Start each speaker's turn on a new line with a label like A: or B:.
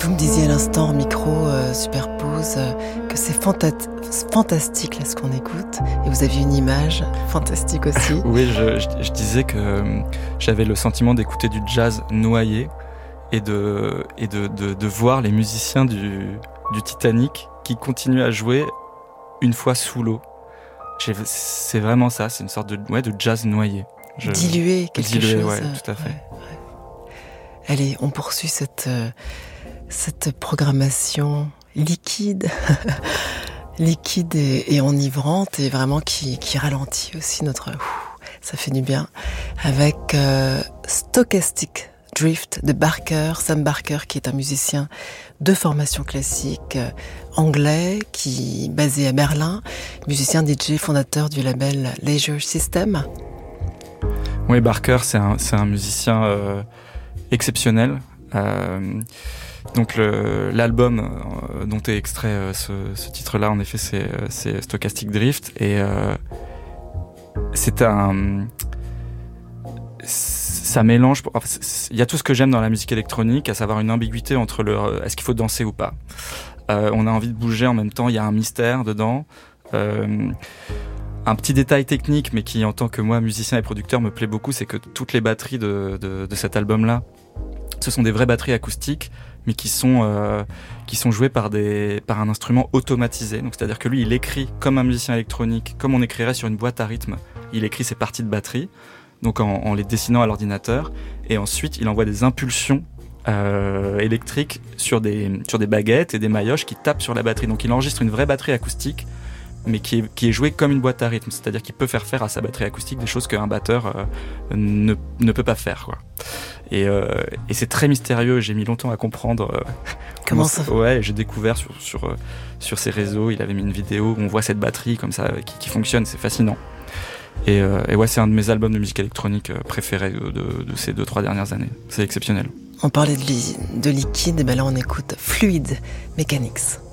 A: Vous me disiez à l'instant en micro, superpose, que c'est fantastique là ce qu'on écoute. Et vous aviez une image fantastique aussi.
B: Oui, je disais que j'avais le sentiment d'écouter du jazz noyé et de voir les musiciens du Titanic qui continuent à jouer une fois sous l'eau. C'est vraiment ça, c'est une sorte de jazz noyé.
A: Diluer quelque chose.
B: Ouais, tout à fait.
A: Ouais. Allez, on poursuit cette programmation liquide, liquide et enivrante, et vraiment qui ralentit aussi ça fait du bien, avec Stochastic Drift de Sam Barker, qui est un musicien de formation classique anglais, qui basé à Berlin, musicien DJ fondateur du label Leisure System.
B: Oui, Barker, c'est un musicien exceptionnel. Donc l'album dont est extrait ce titre-là, en effet, c'est Stochastic Drift, et ça mélange. Il y a tout ce que j'aime dans la musique électronique, à savoir une ambiguïté entre est-ce qu'il faut danser ou pas. On a envie de bouger en même temps, il y a un mystère dedans. Un petit détail technique, mais qui, en tant que moi, musicien et producteur, me plaît beaucoup, c'est que toutes les batteries de cet album-là, ce sont des vraies batteries acoustiques, mais qui sont jouées par un instrument automatisé. Donc, c'est-à-dire que lui, il écrit comme un musicien électronique, comme on écrirait sur une boîte à rythme. Il écrit ses parties de batterie, donc en les dessinant à l'ordinateur, et ensuite il envoie des impulsions électriques sur des baguettes et des maillotches qui tapent sur la batterie. Donc il enregistre une vraie batterie acoustique, mais qui est jouée comme une boîte à rythme, c'est-à-dire qu'il peut faire à sa batterie acoustique des choses qu'un batteur ne peut pas faire, quoi. Et c'est très mystérieux, j'ai mis longtemps à comprendre
A: comment ça.
B: Ouais, j'ai découvert sur ses réseaux, il avait mis une vidéo où on voit cette batterie comme ça qui fonctionne, c'est fascinant. Et ouais, c'est un de mes albums de musique électronique préférés de ces 2-3 dernières années. C'est exceptionnel.
A: On parlait de liquide, et ben là on écoute Fluid Mechanics.